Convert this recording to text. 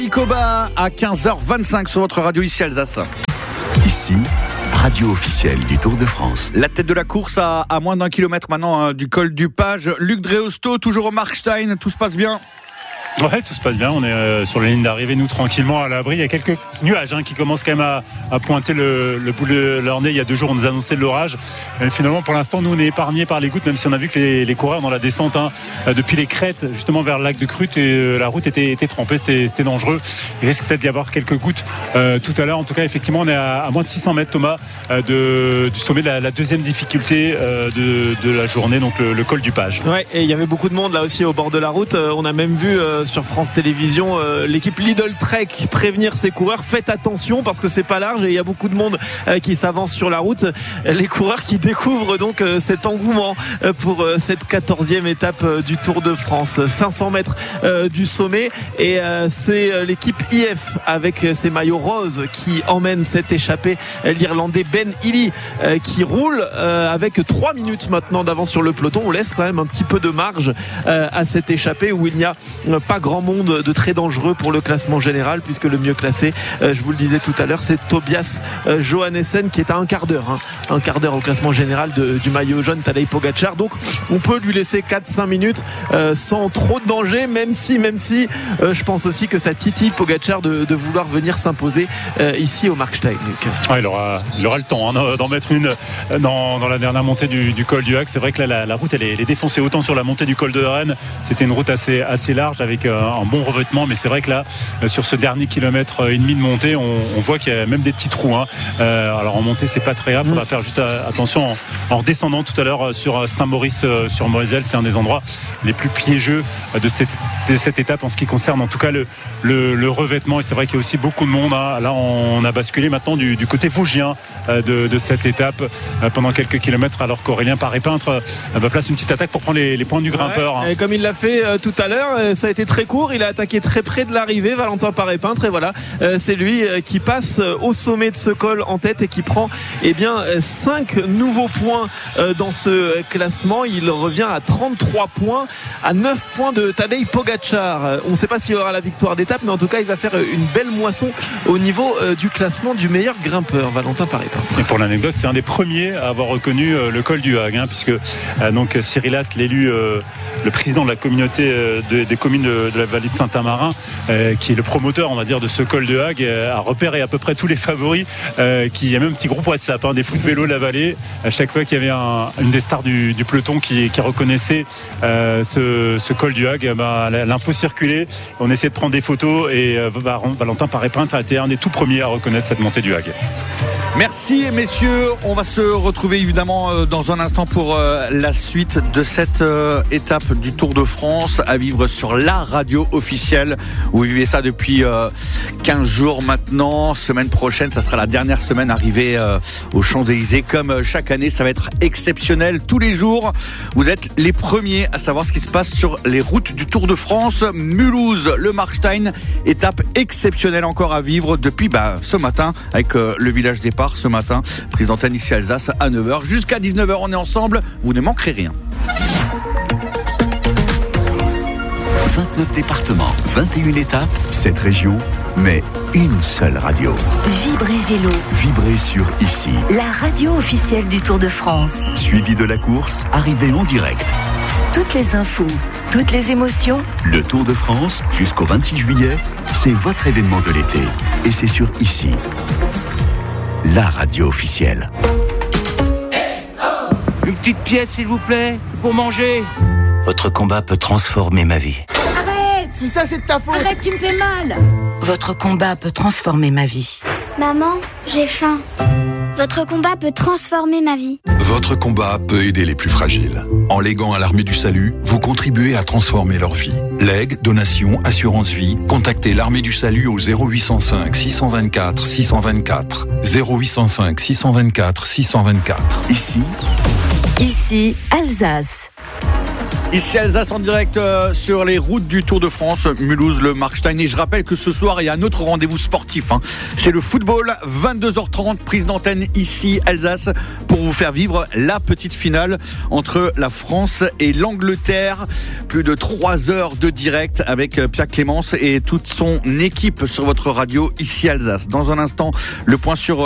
Icoba à 15h25 sur votre radio ici Alsace. Ici, radio officielle du Tour de France. La tête de la course à moins d'1 kilomètre maintenant du col du Page. Luc Dreosto, toujours au Markstein, tout se passe bien? Ouais, tout se passe bien. On est sur la ligne d'arrivée, nous, tranquillement à l'abri. Il y a quelques nuages qui commencent quand même à pointer le bout de leur nez. Il y a 2 jours, on nous annonçait de l'orage. Mais finalement, pour l'instant, nous, on est épargnés par les gouttes, même si on a vu que les coureurs dans la descente, depuis les crêtes, justement vers le lac de Crute, la route était trempée, c'était dangereux. Il risque peut-être d'y avoir quelques gouttes tout à l'heure. En tout cas, effectivement, on est à moins de 600 mètres, Thomas, du sommet de la deuxième difficulté de la journée, donc le col du Page. Ouais, et il y avait beaucoup de monde là aussi au bord de la route. On a même vu sur France Télévisions l'équipe Lidl Trek prévenir ses coureurs, faites attention parce que c'est pas large et il y a beaucoup de monde qui s'avance sur la route. Les coureurs qui découvrent donc cet engouement pour cette 14e étape du Tour de France, 500 mètres du sommet, et c'est l'équipe IF avec ses maillots roses qui emmène cette échappée, l'Irlandais Ben Healy qui roule avec 3 minutes maintenant d'avance sur le peloton. On laisse quand même un petit peu de marge à cette échappée où il n'y a pas grand monde de très dangereux pour le classement général, puisque le mieux classé, je vous le disais tout à l'heure, c'est Tobias Johannessen qui est à un quart d'heure au classement général du maillot jaune Tadej Pogačar. Donc on peut lui laisser 4-5 minutes sans trop de danger, même si je pense aussi que ça titille Pogačar de vouloir venir s'imposer ici au Markstein. Ouais, il aura le temps d'en mettre une dans la dernière montée du col du Hague. C'est vrai que là la route elle est défoncée, autant sur la montée du col de Rennes, c'était une route assez large avec un bon revêtement, mais c'est vrai que là sur ce dernier kilomètre et demi de montée, on voit qu'il y a même des petits trous. Alors en montée c'est pas très grave, il faudra faire juste attention en redescendant tout à l'heure sur Saint-Maurice sur Moselle. C'est un des endroits les plus piégeux de cette étape en ce qui concerne en tout cas le revêtement, et c'est vrai qu'il y a aussi beaucoup de monde. Là on a basculé maintenant du côté vosgien de cette étape pendant quelques kilomètres, alors qu'Aurélien Paré-Peintre place une petite attaque pour prendre les points du grimpeur. Et comme il l'a fait tout à l'heure, ça a été très court, il a attaqué très près de l'arrivée, Valentin Paré-Peintre, et voilà, c'est lui qui passe au sommet de ce col en tête et qui prend 5 nouveaux points dans ce classement. Il revient à 33 points, à 9 points de Tadej Pogačar. On ne sait pas s'il aura la victoire d'étape, mais en tout cas il va faire une belle moisson au niveau du classement du meilleur grimpeur, Valentin Paré-Peintre. Et pour l'anecdote, c'est un des premiers à avoir reconnu le col du Hague, puisque donc Cyril Ast, l'élu, le président de la communauté des communes de la vallée de Saint-Amarin, qui est le promoteur, on va dire, de ce col de Hague, a repéré à peu près tous les favoris. Il y a même un petit groupe WhatsApp des foot vélo de la vallée. À chaque fois qu'il y avait une des stars du peloton qui reconnaissait ce col du Hague, l'info circulait. On essayait de prendre des photos et Valentin Paré-Peintre a été un des tout premiers à reconnaître cette montée du Hague. Merci messieurs, on va se retrouver évidemment dans un instant pour la suite de cette étape du Tour de France à vivre sur la radio officielle. Vous vivez ça depuis 15 jours maintenant. Semaine prochaine, ça sera la dernière semaine arrivée aux Champs-Élysées. Comme chaque année, ça va être exceptionnel. Tous les jours, vous êtes les premiers à savoir ce qui se passe sur les routes du Tour de France. Mulhouse, le Markstein, étape exceptionnelle encore à vivre depuis ce matin avec le village départ ce matin. Prise d'antenne ici à Alsace à 9h. Jusqu'à 19h, on est ensemble. Vous ne manquerez rien. 29 départements, 21 étapes, 7 régions, mais une seule radio. Vibrez Vélo. Vibrez sur Ici. La radio officielle du Tour de France. Suivi de la course, arrivée en direct. Toutes les infos, toutes les émotions. Le Tour de France, jusqu'au 26 juillet, c'est votre événement de l'été. Et c'est sur Ici. La radio officielle. Une petite pièce, s'il vous plaît, pour manger. Votre combat peut transformer ma vie. Arrête! Tout ça, c'est de ta faute. Arrête, tu me fais mal. Votre combat peut transformer ma vie. Maman, j'ai faim. Votre combat peut transformer ma vie. Votre combat peut aider les plus fragiles. En léguant à l'Armée du Salut, vous contribuez à transformer leur vie. Legs, donations, assurance vie, contactez l'Armée du Salut au 0805 624 624. 0805 624 624. Ici, Alsace. Ici Alsace en direct sur les routes du Tour de France, Mulhouse, le Markstein. Et je rappelle que ce soir, il y a un autre rendez-vous sportif. C'est le football, 22h30, prise d'antenne ici Alsace pour vous faire vivre la petite finale entre la France et l'Angleterre. Plus de 3 heures de direct avec Pierre Clémence et toute son équipe sur votre radio ici Alsace. Dans un instant, le point sur